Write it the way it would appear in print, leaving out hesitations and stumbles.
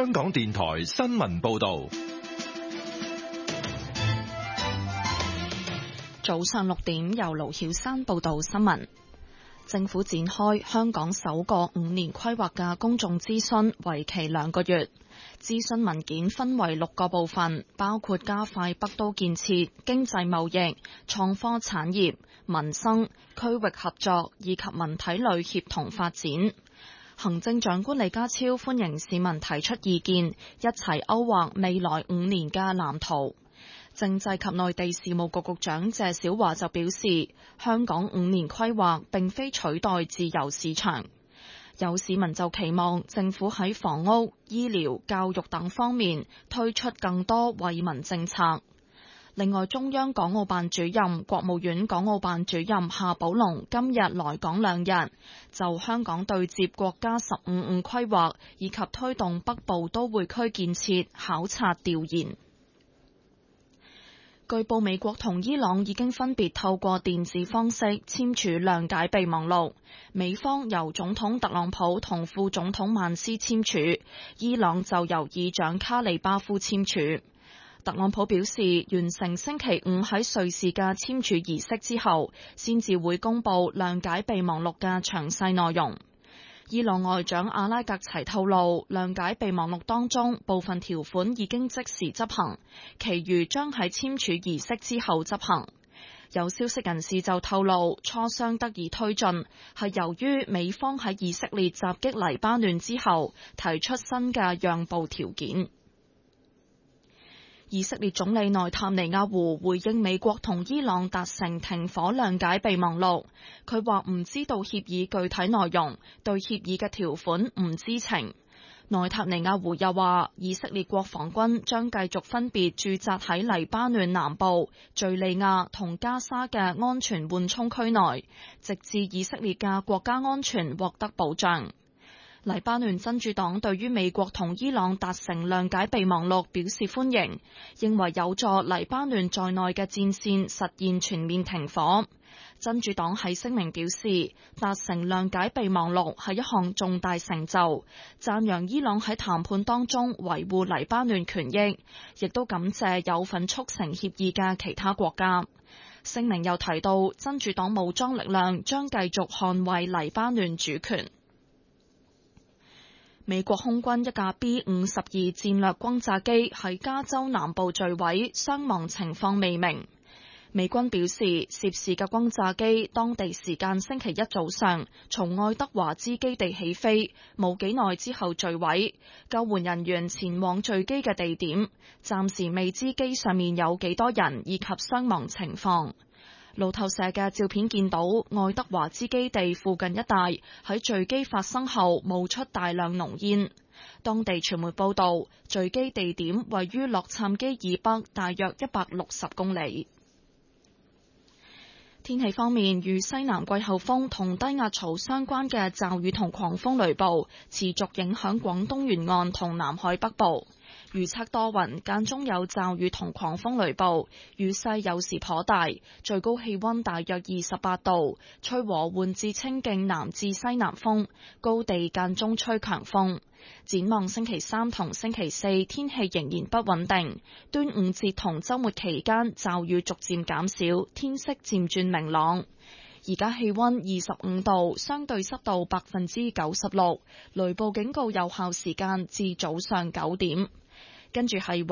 香港電台新聞報道。 早上6點，由盧曉珊報道新聞。政府展開香港首個5年規劃嘅公眾諮詢，為期2個月。諮詢文件分為6個部分，包括加快北都建設、經濟貿易、創科產業、民生、區域合作以及文體類協同發展。行政長官李家超歡迎市民提出意見，一齊勾畫未來5年嘅藍圖。政制及內地事務局局長謝小華就表示，香港5年規劃並非取代自由市場。有市民就期望政府喺房屋、醫療、教育等方面推出更多惠民政策。另外，中央港澳辦主任、國務院港澳辦主任夏寶龍今日來港2日，就香港對接國家15五規劃以及推動北部都會區建設考察調研。據報，美國同伊朗已經分別透過電子方式簽署諒解備忘錄，美方由總統特朗普同副總統曼斯簽署，伊朗就由議長卡里巴夫簽署。特朗普表示，完成星期5喺瑞士嘅簽署儀式之後，先至會公佈諒解備忘錄嘅詳細內容。伊朗外長阿拉格齊透露，諒解備忘錄當中部分條款已經即時執行，其餘將喺簽署儀式之後執行。有消息人士就透露，磋商得以推進，係由於美方喺以色列襲擊黎巴嫩之後提出新嘅讓步條件。以色列總理內塔尼亞胡回應美國同伊朗達成停火諒解備忘錄，佢話唔知道協議具體內容，對協議嘅條款唔知情。內塔尼亞胡又話，以色列國防軍將繼續分別駐紮喺黎巴嫩南部、敘利亞同加沙嘅安全緩衝區內，直至以色列嘅國家安全獲得保障。黎巴嫩真主黨對於美國同伊朗達成諒解備忘錄表示歡迎，認為有助黎巴嫩在內嘅戰線實現全面停火。真主黨喺聲明表示，達成諒解備忘錄係一項重大成就，讚揚伊朗喺談判當中維護黎巴嫩權益，亦都感謝有份促成協議嘅其他國家。聲明又提到，真主黨武裝力量將繼續捍衛黎巴嫩主權。美國空軍一架 B-52戰略轟炸機喺加州南部墜毀，傷亡情況未明。美軍表示，涉事嘅轟炸機當地時間星期一早上從愛德華茲基地起飛，冇幾耐之後墜毀。救援人員前往墜機嘅地點，暫時未知機上面有幾多人以及傷亡情況。路透社嘅照片見到愛德華茲基地附近一帶喺墜機發生後冒出大量濃煙。當地傳媒報道，墜機地點位於洛杉磯以北大約160公里。天氣方面，與西南季候風同低壓槽相關嘅驟雨同狂風雷暴持續影響廣東沿岸同南海北部。預測多雲，間中有驟雨同狂風雷暴，雨勢有時頗大，最高氣溫大約28度，吹和緩至清勁南至西南風，高地間中吹強風。展望星期3同星期4，天氣仍然不穩定。端午節同週末期間，驟雨逐漸減少，天色漸轉明朗。而家氣溫25度，相對濕度96%，雷暴警告有效時間至早上9點。跟住係